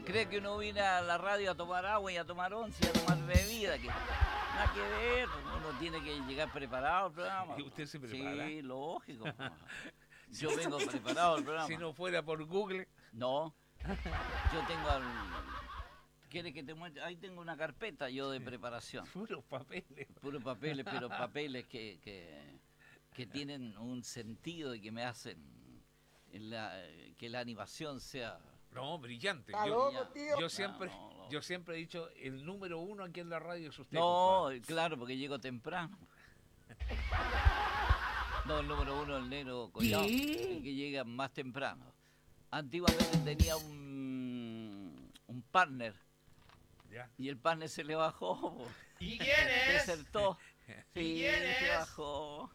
cree que uno viene a la radio a tomar agua y a tomar once y a tomar bebida, que nada que ver, uno tiene que llegar preparado al programa. ¿Y usted se prepara? Sí, lógico. Yo vengo preparado al programa. Si no fuera por Google. No, yo tengo ¿Quiere que te muestre? Ahí tengo una carpeta yo de preparación. Puros papeles. Puros papeles, pero papeles que tienen un sentido y que me hacen que la animación sea... No, brillante. Yo siempre he dicho, el número uno aquí en la radio es usted. No, compadre. Claro, porque llego temprano. No, el número uno, el negro Collado, el que llega más temprano. Antiguamente tenía un partner. ¿Ya? Y el partner se le bajó. ¿Y quién es? Desertó. Sí, ¿Y quién es? se bajó.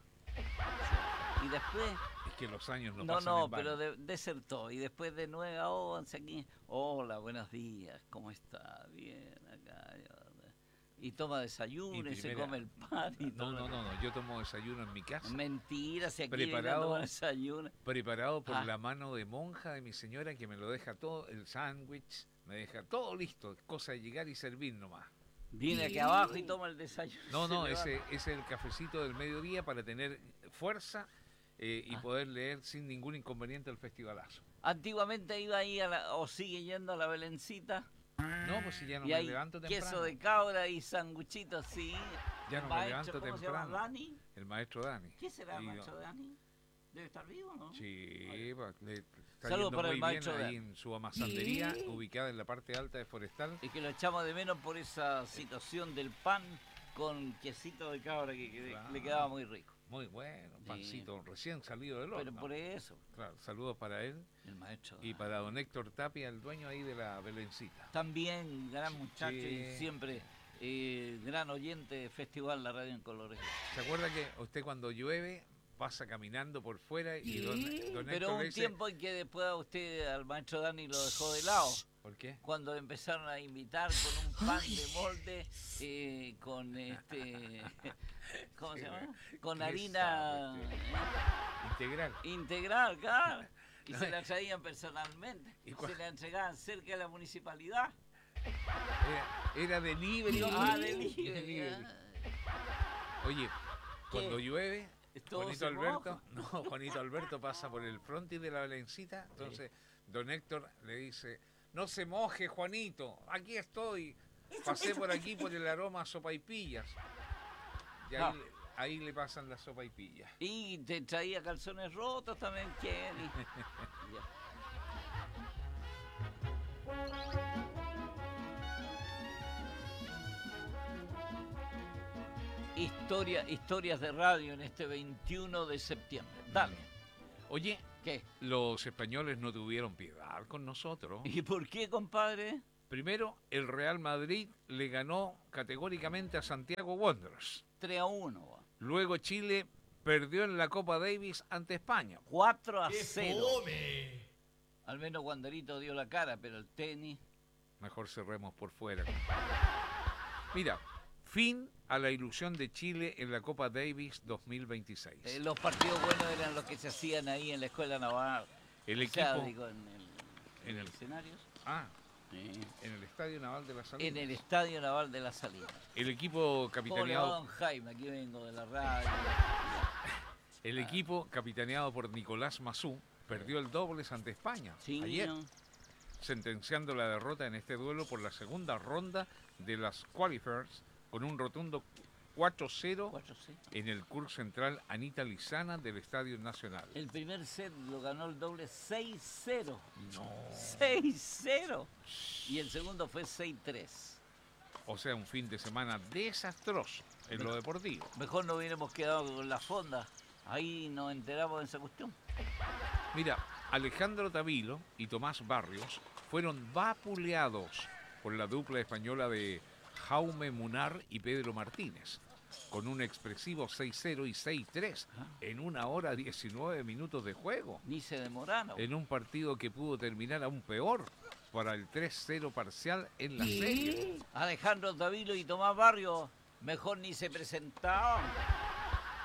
Y después... Es que los años no pasan en vano. Pero desertó. Y después de 9 a 11 aquí. Hola, buenos días. ¿Cómo está? Bien, acá. Y toma desayuno y se come el pan y todo. No. Yo tomo desayuno en mi casa. Mentira, si aquí preparado, desayuno. Preparado por la mano de monja de mi señora que me lo deja todo, el sándwich, me deja todo listo. Cosa de llegar y servir nomás. Viene aquí abajo y toma el desayuno. No, ese es el cafecito del mediodía para tener fuerza y poder leer sin ningún inconveniente el festivalazo. Antiguamente iba ahí o sigue yendo a la Belencita. No, pues si ya no y me hay levanto temprano. Queso de cabra y sanguchitos, sí. Ya no me levanto temprano. ¿Cómo se llama? ¿Dani? El maestro Dani. ¿Qué será el maestro Dani? ¿Debe estar vivo, no? Sí, le está Saludos yendo para muy el bien maestro ahí Dani. en su amasandería, ubicada en la parte alta de Forestal. Y que lo echamos de menos por esa situación del pan con quesito de cabra que le quedaba muy rico. Muy bueno, pancito recién salido del horno. Pero por eso. Claro, saludos para él. El maestro. Y para don Héctor Tapia, el dueño ahí de la Belencita. También gran muchacho y siempre gran oyente de Festival La Radio en Colores. ¿Se acuerda que usted cuando llueve pasa caminando por fuera y don Héctor Pero le un dice, tiempo en que después a usted, al maestro Dani, lo dejó de lado. ¿Por qué? Cuando empezaron a invitar con un pan de molde, con ¿cómo se llama? Con harina integral. Integral, claro. Y se la traían personalmente. Y se la entregaban cerca de la municipalidad. Era delivery. Delivery. Oye, cuando llueve, Juanito Juanito Alberto pasa por el frontis de la Belencita, entonces don Héctor le dice, no se moje Juanito, aquí estoy, pasé por aquí por el aroma a sopaipillas. Y ahí le pasan las sopaipillas. Y te traía calzones rotos también, Kenny. Historias de radio en este 21 de septiembre. Dale. Oye, ¿qué? Los españoles no tuvieron piedad con nosotros. ¿Y por qué, compadre? Primero, el Real Madrid le ganó categóricamente a Santiago Wanderers. 3-1. Luego Chile perdió en la Copa Davis ante España. 4-0. Al menos Wanderito dio la cara, pero el tenis... Mejor cerremos por fuera. Mira, fin a la ilusión de Chile en la Copa Davis 2026. Los partidos buenos eran los que se hacían ahí en la Escuela Naval. El equipo... digo, en el escenario. En el Estadio Naval de la Salina. En el Estadio Naval de la Salina. El equipo capitaneado... Hola, don Jaime, aquí vengo de la radio. El equipo capitaneado por Nicolás Massú perdió el dobles ante España ayer, sentenciando la derrota en este duelo por la segunda ronda de las qualifiers con un rotundo 4-0 en el curso central Anita Lizana del Estadio Nacional. El primer set lo ganó el doble 6-0. No. 6-0. Y el segundo fue 6-3. O sea, un fin de semana desastroso en lo deportivo. Mejor no hubiéramos quedado con la fonda. Ahí nos enteramos de esa cuestión. Mira, Alejandro Tavilo y Tomás Barrios fueron vapuleados por la dupla española de Jaume Munar y Pedro Martínez, con un expresivo 6-0 y 6-3 en 1 hora 19 minutos de juego. Ni se demoraron. En un partido que pudo terminar aún peor para el 3-0 parcial en la serie. Alejandro Tavilo y Tomás Barrios mejor ni se presentaban.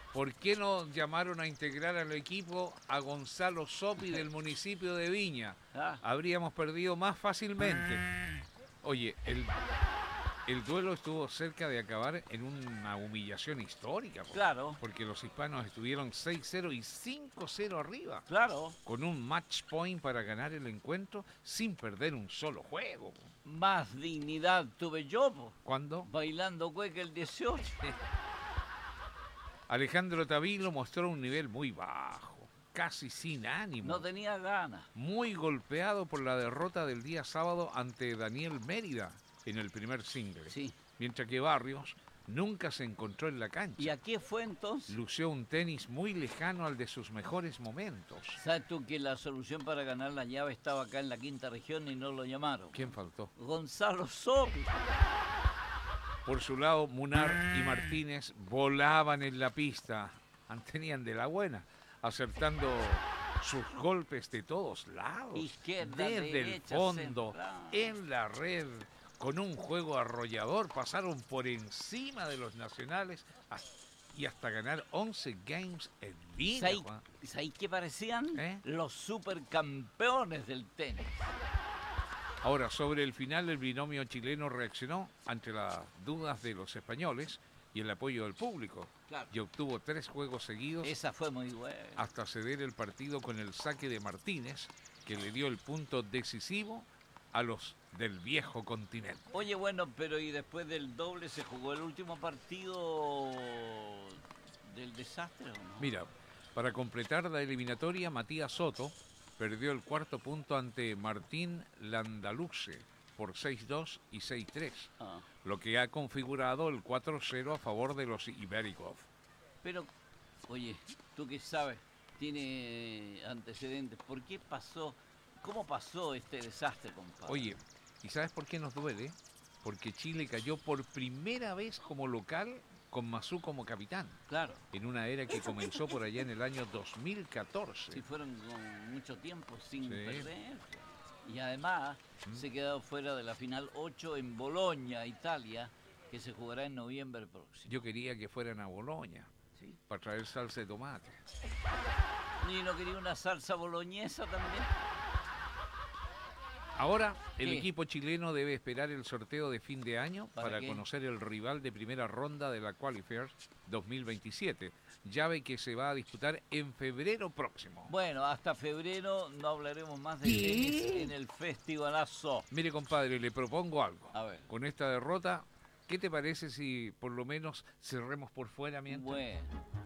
¿Por qué no llamaron a integrar al equipo a Gonzalo Sopi del municipio de Viña? Habríamos perdido más fácilmente. Oye, el duelo estuvo cerca de acabar en una humillación histórica. Claro. Porque los hispanos estuvieron 6-0 y 5-0 arriba. Claro. Con un match point para ganar el encuentro sin perder un solo juego. Más dignidad tuve yo. ¿Cuándo? Bailando cueca el 18. Alejandro Tavilo mostró un nivel muy bajo, casi sin ánimo. No tenía ganas. Muy golpeado por la derrota del día sábado ante Daniel Mérida en el primer single. Sí. Mientras que Barrios nunca se encontró en la cancha. ¿Y a qué fue entonces? Lució un tenis muy lejano al de sus mejores momentos. ¿Sabes tú que la solución para ganar la llave estaba acá en la quinta región y no lo llamaron? ¿Quién faltó? Gonzalo Sopi. Por su lado, Munar y Martínez volaban en la pista. Tenían de la buena, acertando sus golpes de todos lados. Izquierda, desde derecha, el fondo, central. En la red, con un juego arrollador. Pasaron por encima de los nacionales y hasta ganar 11 games en Viña. ¿Sabéis qué parecían? Los supercampeones del tenis. Ahora, sobre el final, el binomio chileno reaccionó ante las dudas de los españoles y el apoyo del público. Claro. Y obtuvo 3 juegos seguidos. Esa fue muy buena. Hasta ceder el partido con el saque de Martínez, que le dio el punto decisivo a los del viejo continente. Oye, bueno, pero y después del doble se jugó el último partido del desastre, ¿o no? Mira, para completar la eliminatoria, Matías Soto perdió el cuarto punto ante Martín Landaluce por 6-2 y 6-3, lo que ha configurado el 4-0 a favor de los Ibéricos. Pero, oye, tú que sabes, tiene antecedentes, ¿por qué pasó, cómo pasó este desastre, compadre? Oye, ¿y sabes por qué nos duele? Porque Chile cayó por primera vez como local con Masú como capitán. Claro. En una era que comenzó por allá en el año 2014. Sí, fueron con mucho tiempo sin perder. Y además se quedó fuera de la final 8 en Boloña, Italia, que se jugará en noviembre próximo. Yo quería que fueran a Boloña, ¿sí? Para traer salsa de tomate. ¿Y no quería una salsa boloñesa también? Ahora, el equipo chileno debe esperar el sorteo de fin de año para conocer el rival de primera ronda de la Qualifiers 2027, llave que se va a disputar en febrero próximo. Bueno, hasta febrero no hablaremos más de tenis en el festivalazo. Mire, compadre, le propongo algo. A ver. Con esta derrota, ¿qué te parece si por lo menos cerremos por fuera mientras? Bueno.